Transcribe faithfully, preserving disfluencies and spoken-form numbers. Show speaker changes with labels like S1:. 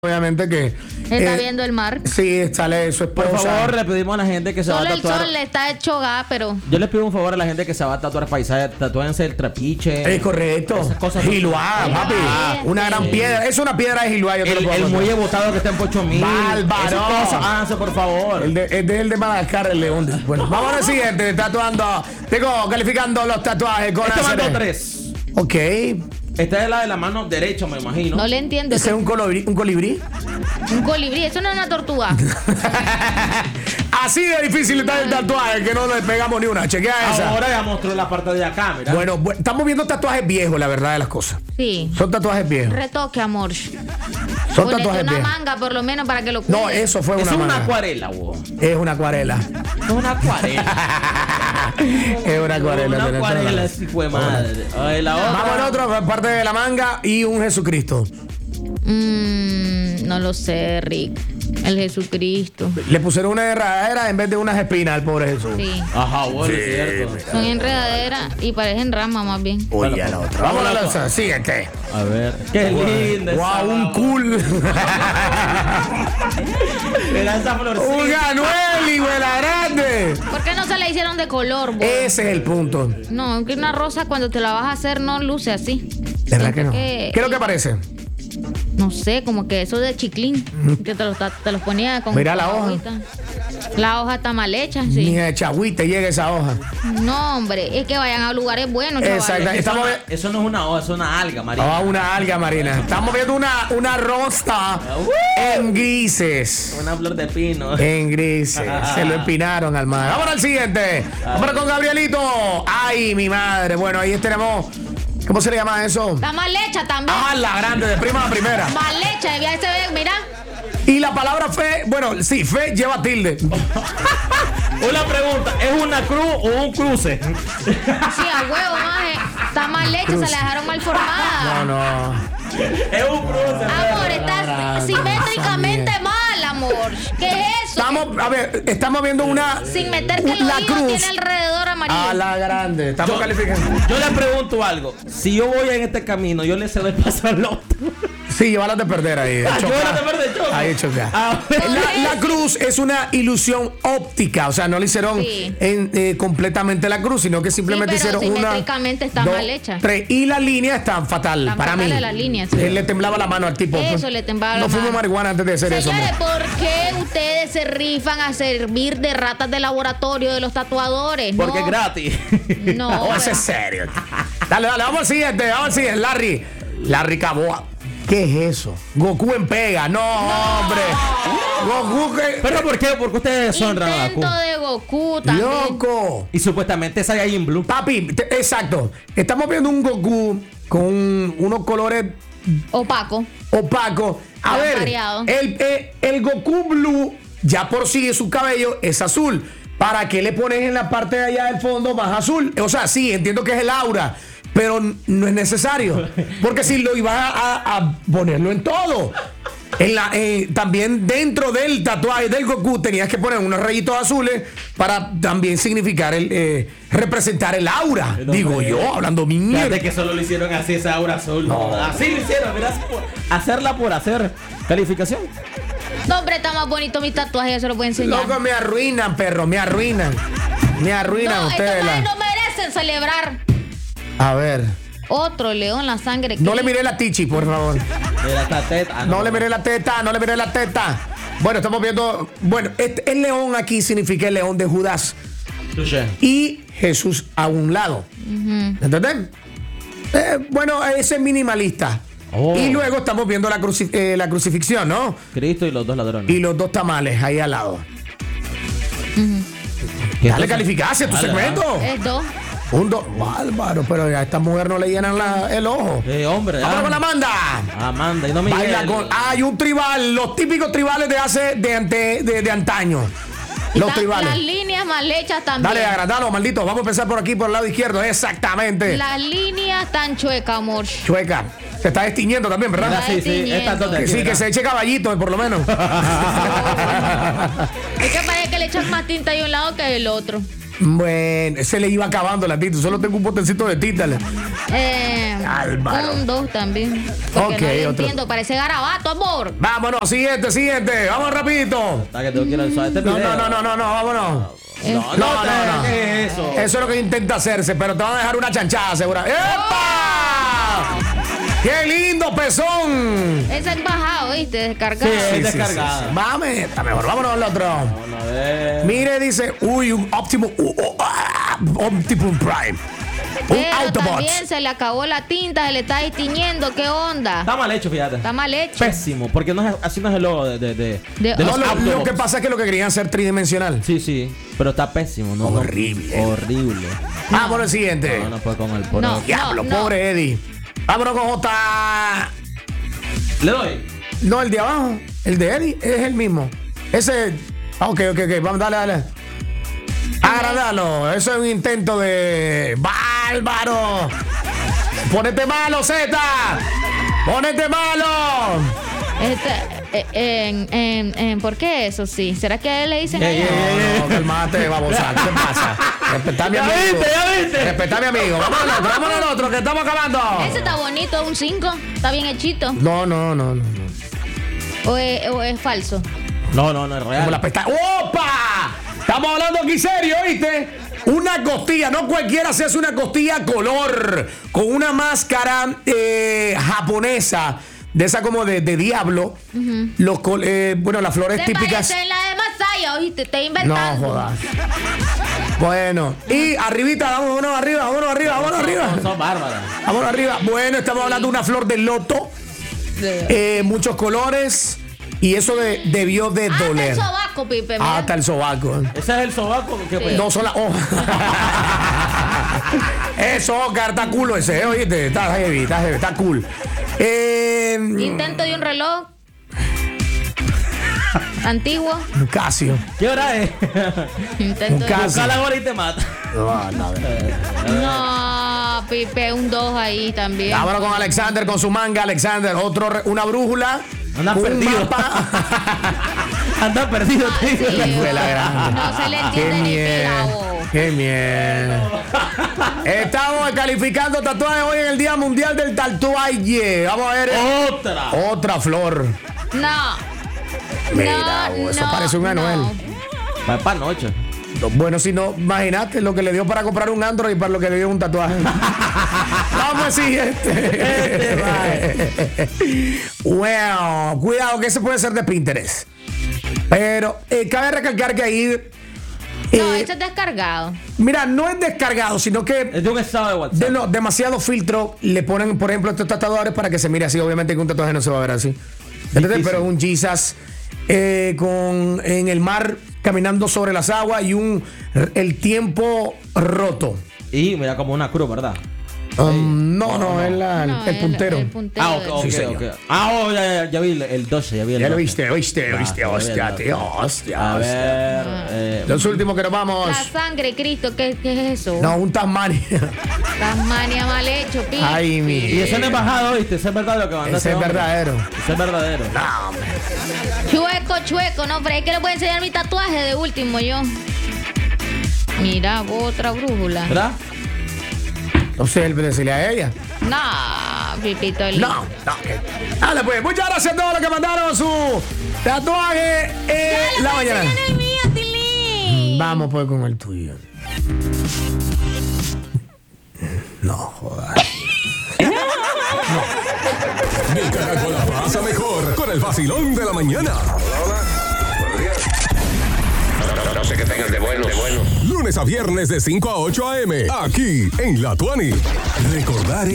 S1: Obviamente que
S2: está
S1: eh,
S2: viendo el mar.
S1: Sí, sale su esposa.
S3: Por favor, le pedimos a la gente que se
S2: Solo
S3: va a
S2: el
S3: tatuar.
S2: sol le está hecho gas, pero
S3: Yo les pido un favor a la gente que se va a tatuar paisaje, tatúense el trapiche.
S1: Es correcto.
S3: Esas cosas.
S1: Giluá,
S2: son-
S1: papi.
S2: Ah,
S1: Una
S2: sí.
S1: gran piedra. Es una piedra de Giluá, yo te lo
S3: El,
S1: puedo
S3: el
S1: contar.
S3: muelle botado que está en Pocho Mil.
S1: Bárbaro.
S3: Esas cosas, háganse por favor.
S1: El de, el de, el de Madagascar, el león. Bueno, vamos al siguiente. Tatuando. Digo, calificando los tatuajes con
S3: Este mandó
S1: láser.
S3: tres.
S1: Ok.
S3: Esta es la de la mano derecha, me imagino.
S2: no le entiendo.
S1: Ese es un colibrí. Un colibrí.
S2: Un colibrí, eso no es una tortuga.
S1: Así de difícil está el tatuaje que no le pegamos ni una. Chequea esa.
S3: Ahora ya mostró la parte de acá, mira.
S1: Bueno, bu- estamos viendo tatuajes viejos, la verdad de las cosas.
S2: Sí.
S1: Son tatuajes viejos.
S2: Retoque, amor.
S1: Son
S2: Ponete
S1: tatuajes
S2: una
S1: viejos.
S2: manga por lo menos para que lo cuide.
S1: No, eso fue
S3: Eso
S1: una
S3: es una
S1: manga.
S3: acuarela, wow.
S1: Es una acuarela.
S3: Es una acuarela.
S1: Es una acuarela.
S3: Una
S1: tenés toda la
S3: acuarela,
S1: razón.
S3: sí fue madre. Ay, la otra.
S1: Vamos al otro, parte de la manga y un Jesucristo.
S2: Mm, no lo sé, Rick. El Jesucristo.
S1: Le pusieron una enredadera en vez de unas espinas al pobre Jesús.
S2: Sí.
S3: Ajá, bueno, es cierto.
S2: Son enredaderas y parecen ramas más bien.
S1: Oye, a la otra. Vamos a la otra. Siguiente.
S3: A ver. Qué linda esa.
S1: Wow, un cool.
S3: Mira esa florcita.
S1: Un Ganueli, güela grande.
S2: ¿Por qué no se la hicieron de color, bo?
S1: Ese es el punto.
S2: No, que una rosa cuando te la vas a hacer no luce así.
S1: ¿Verdad que no?
S2: que-
S1: ¿Qué es lo que parece?
S2: No sé, como que eso de chiclín. Que te los, ta- te los ponía con.
S1: Mira la
S2: con
S1: hoja.
S2: agüita. La hoja está mal hecha,
S1: Ni
S2: sí.
S1: de chagüite llega esa hoja.
S2: No, hombre, es que vayan a lugares buenos, chavales.
S1: Exacto.
S3: Eso,
S1: Estamos
S3: no-
S1: vi-
S3: eso no es una hoja, es una alga, María.
S1: Ah, una alga marina. Estamos viendo una, una rosa en grises.
S3: Una flor de pino.
S1: En grises. Se lo empinaron al mar. Vamos al siguiente. Vamos con Gabrielito. Ay, mi madre. Bueno, ahí tenemos. ¿Cómo se le llama eso?
S2: Está mal hecha también.
S1: Ah, la grande, de prima a primera.
S2: Mal hecha, ya se ve, mira.
S1: Y la palabra fe, bueno, sí, fe lleva tilde.
S3: Una pregunta, ¿es una cruz o un cruce?
S2: Sí, a huevo, maje. Está mal hecha, se la dejaron mal formada.
S1: No, no.
S3: Es un cruce.
S2: Amor,
S3: perro.
S2: está simétricamente mal, amor. ¿Qué es eso?
S1: Estamos, a ver, estamos viendo una.
S2: Sin meter que
S1: la
S2: los hijos
S1: cruz.
S2: tiene alrededor amarillo.
S1: A la grande. Estamos
S3: Yo-
S1: calificando.
S3: Yo le pregunto algo. Si yo voy en este camino, yo le cedo el paso al otro.
S1: Sí, llévalas de perder ahí.
S3: Ah,
S1: chocar.
S3: llévalas de perder, choca.
S1: Ahí choca.
S3: Ah,
S1: La, la cruz es una ilusión óptica, o sea, no le hicieron
S2: Sí.
S1: en, eh, completamente la cruz, sino que simplemente
S2: Sí, pero
S1: hicieron una.
S2: simétricamente está
S1: dos,
S2: mal hecha.
S1: Tres. Y las líneas están fatal
S2: Están
S1: para mí.
S2: fatales las líneas, sí.
S1: Él le temblaba la mano al tipo.
S2: Eso, le temblaba la
S1: No fumo
S2: mano.
S1: marihuana antes de hacer
S2: Señores,
S1: eso.
S2: ¿por qué ustedes se rifan a servir de ratas de laboratorio de los tatuadores?
S3: Porque
S2: no,
S3: es gratis.
S2: No,
S1: No, ese es serio. Dale, dale, vamos al siguiente, vamos al siguiente. Larry. Larry Caboa. ¿Qué es eso? Goku en pega. No, hombre. Goku que.
S3: ¿Pero por qué? Porque ustedes son
S2: intento
S3: Goku.
S2: de Goku también.
S1: Loco.
S3: Y supuestamente es Saiyajin Blue.
S1: Papi, te- exacto. Estamos viendo un Goku con un- unos colores
S2: Opaco.
S1: opacos. A
S2: Tan
S1: ver,
S2: variado.
S1: el, eh, el Goku Blue, ya por sí su cabello es azul. ¿Para qué le pones en la parte de allá del fondo más azul? O sea, sí, entiendo que es el aura, pero n- no es necesario. Porque si lo ibas a, a- a ponerlo en todo. En la, eh, también dentro del tatuaje del Goku tenías que poner unos rayitos azules para también significar el eh, representar el aura.
S3: No,
S1: Digo
S3: hombre.
S1: yo, hablando mierda.
S3: Fíjate que solo lo hicieron así, esa aura azul.
S1: No.
S3: Así lo hicieron, mira, por- hacerla por hacer. ¿Calificación?
S2: No, hombre, está más bonito mi tatuaje, ya se lo voy a enseñar.
S1: Loco, me arruinan, perro, me arruinan. Me arruinan
S2: No, estos
S1: ustedes.
S2: majes
S1: la-
S2: no merecen celebrar.
S1: A ver.
S2: Otro león, la sangre.
S1: No
S2: que-
S1: le miré la tichi, por favor.
S3: Mira esta teta. Ah,
S1: No le miré la teta, no le miré la teta. Bueno, estamos viendo. Bueno, este, el león aquí significa el león de Judas.
S3: Touché.
S1: Y Jesús a un lado. ¿Entendés? Eh, bueno, ese es minimalista.
S3: Oh.
S1: Y luego estamos viendo la, cruci- eh, la crucifixión, ¿no?
S3: Cristo y los dos ladrones.
S1: Y los dos tamales ahí al lado.
S3: ¿Qué
S1: Dale,
S3: entonces?
S1: calificaste tu
S3: Dale,
S1: segmento.
S2: Es dos.
S1: Un dos. Bárbaro, pero a esta mujer no le llenan la- el ojo.
S3: Eh, hombre.
S1: Vamos
S3: ah.
S1: con Amanda.
S3: Amanda, y no me
S1: Baila con. Hay un tribal, los típicos tribales de hace de, ante, de, de antaño. Los
S2: Están
S1: tribales.
S2: las líneas mal hechas también.
S1: Dale, agrandalo, maldito. Vamos a empezar por aquí, por el lado izquierdo. Exactamente.
S2: Las líneas están chuecas, amor.
S1: Chueca. Se está destiñendo también, ¿verdad?
S3: Mira, sí, sí, estas dos de
S1: Que
S3: aquí,
S1: sí, que
S3: mira.
S1: se eche caballito, por lo menos.
S2: Es que parece que le echan más tinta de un lado que del otro.
S1: Bueno, se le iba acabando la tinta. Solo tengo un botecito de tinta.
S2: Eh,
S1: Álvaro.
S2: un dos también. Porque
S1: Ok,
S2: no le
S1: otro.
S2: entiendo, parece garabato, amor.
S1: Vámonos, siguiente, siguiente. Vamos rapidito.
S3: Está que tengo que ir al suave. Este
S1: No,
S3: video.
S1: no, no, no, no, no, vámonos.
S2: Eh,
S3: No,
S1: No,
S3: no,
S1: no, no.
S3: ¿qué es eso?
S1: Eso es lo que intenta hacerse, pero te van a dejar una chanchada, segura. ¡Epa! ¡Qué lindo pezón!
S2: Ese es bajado, ¿viste? Descargado.
S3: Sí, es
S1: Sí, sí,
S3: descargada.
S1: sí, sí. Vamos, está mejor. Vámonos al otro.
S3: Vamos a ver.
S1: Mire, dice, uy, un Optimum, uh, uh, ah, Optimum Prime. Un
S2: Pero
S1: Autobot.
S2: también se le acabó la tinta, se le está destiñendo. ¿Qué onda?
S3: Está mal hecho, fíjate.
S2: Está mal hecho.
S3: Pésimo, porque no es, así no es el logo de, de, de,
S2: De-
S3: de
S1: No,
S3: los
S1: lo, lo
S3: Autobots.
S1: que pasa es que lo que querían hacer tridimensional.
S3: Sí, sí, pero está pésimo, ¿no?
S1: Horrible.
S3: Horrible.
S1: Vámonos al siguiente.
S3: No, no puede con el poro.
S2: No.
S1: Diablo,
S2: no.
S1: pobre Eddie. Vámonos con J.
S3: Le doy.
S1: No, el de abajo. El de Eddie es el mismo. Ese. Ah, ok, ok, ok. Vamos, dale, dale. Agradalo. Eso es un intento de. ¡Bárbaro! ¡Ponete malo, Z! ¡Ponete malo!
S2: Este, eh, en, en, en, ¿por qué eso sí? ¿Será que a él le dicen
S3: Ey,
S2: allá?
S3: ey,
S1: No, no, calmate, babosa. ¿Qué pasa? Respetá a mi
S3: Ya
S1: amigo.
S3: viste, ya viste.
S1: Respetá a mi amigo. Vamos al otro, vamos al otro, que estamos acabando.
S2: Ese está bonito, un cinco. Está bien hechito.
S1: No, no, no, no. no.
S2: ¿O es, o es falso?
S3: No, no, no es
S1: Como
S3: real.
S1: la pestaña. ¡Opa! Estamos hablando aquí serio, ¿viste? Una costilla, no cualquiera se hace una costilla color, con una máscara eh, japonesa, de esa como de, de diablo. Los col- eh, bueno, las flores
S2: Te
S1: típicas.
S2: parece en la de Masaya, ¿oíste? Te
S1: No
S2: inventando.
S1: jodas. Bueno, y arribita, vámonos arriba, vámonos arriba, vámonos arriba.
S3: Son, son bárbaras.
S1: Vámonos arriba. Bueno, estamos hablando de una flor de loto, eh, muchos colores, y eso de- debió de
S2: Ah, está
S1: doler.
S2: el sobaco, Pipe.
S1: Ah,
S2: mira.
S1: hasta el sobaco.
S3: Ese es el sobaco que pues.
S1: No son las hojas. Eso, Oscar, está culo ese, ¿eh? Oíste, está heavy, está heavy, está cool. Eh,
S2: Intento de un reloj. Antiguo.
S1: Casio.
S3: ¿Qué hora es?
S2: Intento
S1: Un
S2: de...
S1: Casio.
S3: Busca la hora y te mata.
S1: No, no,
S2: No, Pipe, un dos ahí también.
S1: Vámonos con Alexander, con su manga, Alexander. Otro, re- una brújula.
S3: Anda
S1: un
S3: perdido.
S1: mapa.
S3: Anda perdido,
S2: Ah,
S3: te digo.
S2: sí.
S1: Fue la grande.
S2: No se le
S1: Qué
S2: entiende ni
S1: mierda.
S2: pirabo.
S1: Qué mierda. Estamos calificando tatuajes hoy en el Día Mundial del Tatuaje. Vamos a ver.
S3: Otra.
S1: Otra flor.
S2: No.
S1: Mira,
S2: no,
S1: eso
S2: no,
S1: parece un Anuel.
S2: no.
S3: Para pa noche.
S1: Bueno, si no, imagínate lo que le dio para comprar un Android y para lo que le dio un tatuaje. Vamos al siguiente. Bueno, cuidado que ese puede ser de Pinterest. Pero eh, cabe recalcar que ahí.
S2: No,
S1: eh,
S2: ese es descargado.
S1: mira, no es descargado, sino que
S3: Es de un estado de WhatsApp.
S1: de no, demasiado filtro le ponen, por ejemplo, estos tatuadores para que se mire así. Obviamente que un tatuaje no se va a ver así. ¿Entendés?
S3: Difícil.
S1: Pero un Jesus eh, con, en el mar caminando sobre las aguas y un el tiempo roto.
S3: Y mira como una cruz, ¿verdad?
S1: Um, no, no, es la-
S2: No,
S1: el, puntero.
S2: el puntero
S3: Ah, ok,
S2: de-
S3: ok,
S1: Sí, señor.
S3: ok. Ah, oh, ya, ya, ya vi el, el doce, ya vi el
S1: Ya lo
S3: doce.
S1: viste, oíste,
S3: Ah,
S1: oíste,
S3: ya vi el
S1: hostia,
S3: doce.
S1: tío, hostia,
S3: A
S1: hostia.
S3: ver. eh,
S1: Los últimos que nos vamos.
S2: La sangre, Cristo, ¿qué, qué es eso?
S1: No, un Tasmania.
S2: Tasmania mal hecho, Pipe.
S1: Ay, mi.
S3: y ese no es bajado, ¿viste? Ese es verdad lo que mandó
S1: Ese es
S3: hombre.
S1: verdadero.
S3: Ese es verdadero.
S1: No, hombre.
S2: Chueco, chueco, no, pero es que le voy a enseñar mi tatuaje de último yo. Mira, otra brújula.
S3: ¿Verdad?
S1: No sé, el decirle a ella.
S2: No, Pipito. el-
S1: No, no. Dale, pues, muchas gracias a todos los que mandaron su tatuaje en la mañana.
S2: Enseñan el mío, Tilín.
S1: Vamos pues con el tuyo. No, jodas.
S4: De Caracol la pasa mejor con el vacilón de la mañana.
S5: No sé qué tengas de bueno, de bueno.
S4: Lunes a viernes de cinco a ocho a eme. Aquí en La Tuani. Recordar